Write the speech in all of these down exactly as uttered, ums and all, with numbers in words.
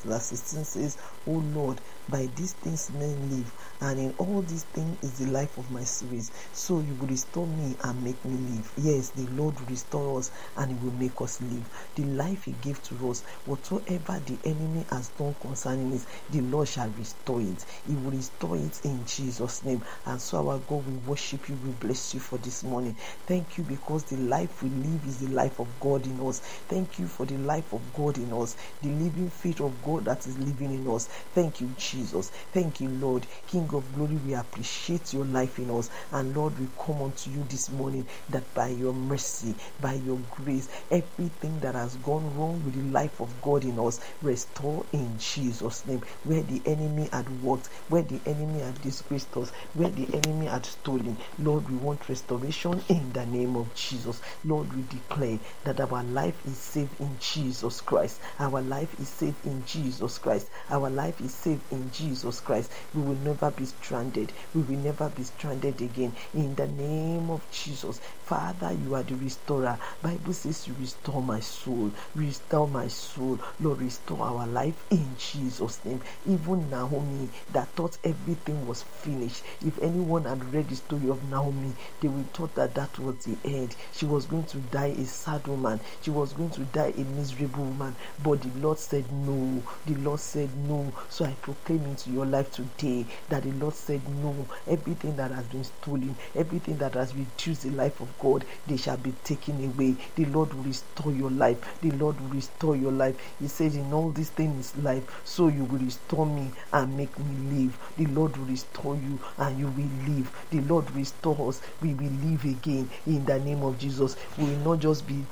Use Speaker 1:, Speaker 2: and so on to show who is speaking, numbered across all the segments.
Speaker 1: verse sixteen says, "Oh Lord, by these things men live, and in all these things is the life of my spirit. So you will restore me and make me live." Yes, the Lord will restore us and He will make us live. The life He gave to us, whatsoever the enemy has done concerning it, the Lord shall restore it. He will restore it in Jesus' name. And so our God, we worship you, we bless you for this morning. Thank you because the life we live is the life of God in us. Thank you for the life of God in us, the living faith of God that is living in us. Thank you, Jesus. Thank you, Lord. King of glory, we appreciate your life in us. And Lord, we come unto you this morning that by your mercy, by your grace, everything that has gone wrong with the life of God in us, restore in Jesus' name. Where the enemy had worked, where the enemy had disgraced us, where the enemy had stolen, Lord, we want restoration in the name of Jesus. Lord, we declare that our life is safe in Jesus Christ. Our life is safe in Jesus Christ. Our life is safe in Jesus Christ. We will never be stranded. We will never be stranded again. In the name of Jesus. Father, you are the restorer. Bible says you restore my soul. Restore my soul. Lord, restore our life in Jesus' name. Even Naomi, that thought everything was finished. If anyone had read the story of Naomi, they would thought that that was the end. She was going to die a sad woman. She was going to die a miserable woman. But the Lord said no. The Lord said no. So I proclaim into your life today that the Lord said no. Everything that has been stolen, everything that has reduced the life of God, they shall be taken away. The Lord will restore your life. The Lord will restore your life. He said, in all these things is life, so you will restore me and make me live. The Lord will restore you and you will live. The Lord will restore us. We will live again in the name of Jesus. We will not just be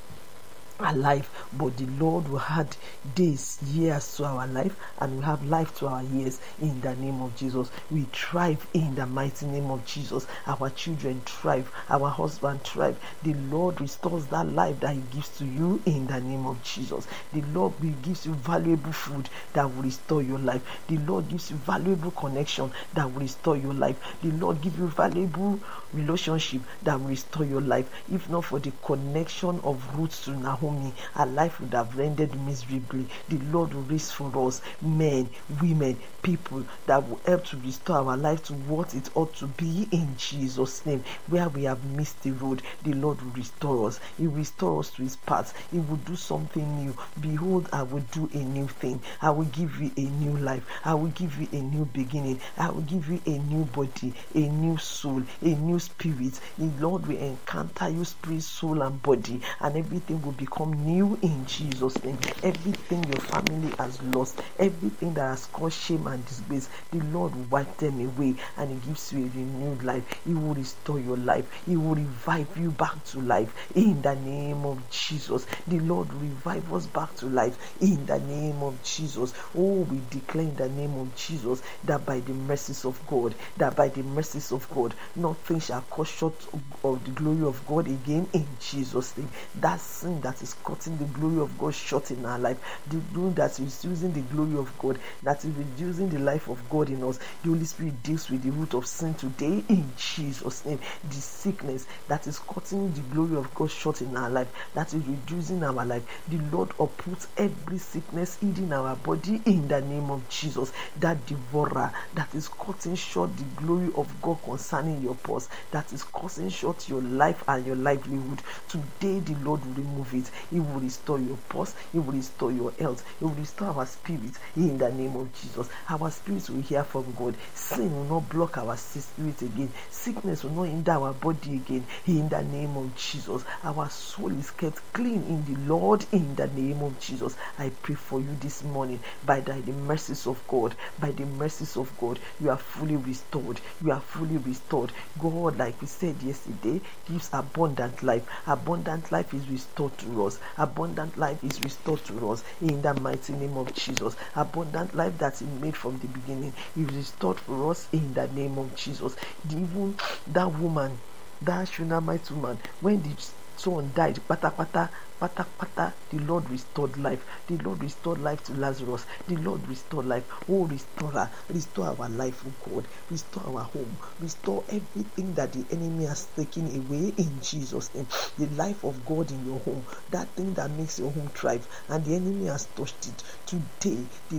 Speaker 1: alive, but the Lord will add days, years to our life, and will have life to our years in the name of Jesus. We thrive in the mighty name of Jesus. Our children thrive, our husband thrive. The Lord restores that life that He gives to you in the name of Jesus. The Lord will gives you valuable food that will restore your life. The Lord gives you valuable connection that will restore your life. The Lord gives you valuable relationship that will restore your life. If not for the connection of roots to Naomi, our life would have rendered miserably. The Lord will raise for us men, women, people that will help to restore our life to what it ought to be in Jesus' name. Where we have missed the road, the Lord will restore us. He will restore us to His path. He will do something new. Behold, I will do a new thing. I will give you a new life. I will give you a new beginning. I will give you a new body, a new soul, a new spirit. The Lord will encounter you, spirit, soul, and body, and everything will become new in Jesus' name. Everything your family has lost, everything that has caused shame and disgrace, the Lord will wipe them away, and He gives you a renewed life. He will restore your life. He will revive you back to life in the name of Jesus. The Lord will revive us back to life in the name of Jesus. Oh, we declare in the name of Jesus that by the mercies of God, that by the mercies of God, nothing shall cut short of the glory of God again in Jesus' name. That sin that is cutting the glory of God short in our life, the glory that is using the glory of God, that is reducing the life of God in us, the Holy Spirit deals with the root of sin today in Jesus' name. The sickness that is cutting the glory of God short in our life, that is reducing our life, the Lord uproots every sickness hidden in our body in the name of Jesus. That devourer that is cutting short the glory of God concerning your pulse, that is cutting short your life and your livelihood, today the Lord will remove it. He will restore your pulse. He will restore your health. He will restore our spirit in the name of Jesus. Our spirits will hear from God. Sin will not block our spirit again. Sickness will not hinder our body again in the name of Jesus. Our soul is kept clean in the Lord in the name of Jesus. I pray for you this morning by the, the mercies of God. By the mercies of God, you are fully restored. You are fully restored. God, like we said yesterday, gives abundant life. Abundant life is restored to us. Abundant life is restored to us in the mighty name of Jesus. Abundant life that He made from the beginning is restored for us in the name of Jesus. Even that woman, that Shunammite woman, when the son died, pata pata, pata pata, the Lord restored life. The Lord restored life to Lazarus. The Lord restored life. Oh, restorer, restore our life, oh God. Restore our home. Restore everything that the enemy has taken away in Jesus' name. The life of God in your home, that thing that makes your home thrive, and the enemy has touched it. Today, the